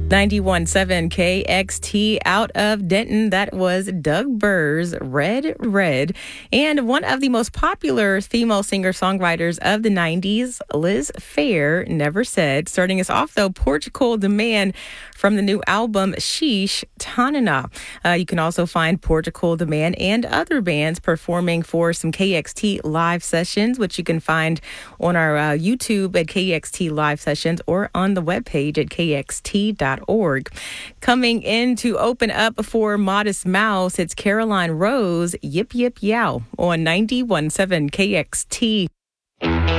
91.7 KXT out of Denton. That was Doug Burr's Red Red. And one of the most popular female singer-songwriters of the 90s, Liz Phair, Never Said. Starting us off, though, Portugal the Man from the new album Sheesh Tanana. You can also find Portugal the Man and other bands performing for some KXT live sessions, which you can find on our YouTube at KXT Live Sessions or on the webpage at kxt.org. Coming in to open up for Modest Mouse, it's Caroline Rose, Yip Yip Yow on 91.7 KXT.